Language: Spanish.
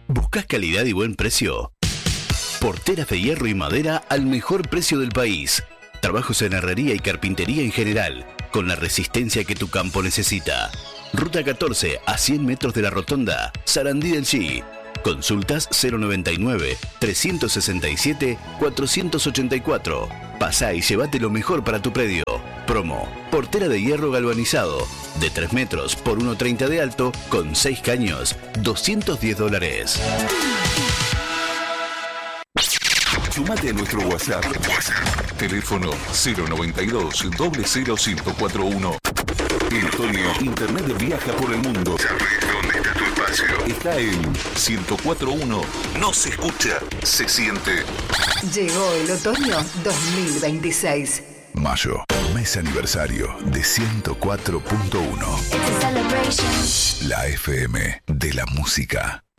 ¿Buscas calidad y buen precio? Porteras de hierro y madera al mejor precio del país. Trabajos en herrería y carpintería en general, con la resistencia que tu campo necesita. Ruta 14 a 100 metros de la rotonda, Sarandí del Chi. Consultas 099-367-484. Pasá y llévate lo mejor para tu predio. Promo: portera de hierro galvanizado, de 3 metros por 1,30 de alto, con 6 caños, $210. Sumate a nuestro WhatsApp. Teléfono 092-001041. El Otoño, Internet viaja por el mundo. ¿Sabes dónde está tu espacio? Está en 104.1. No se escucha, se siente. Llegó el otoño 2026. Mayo, mes aniversario de 104.1. La FM de la música.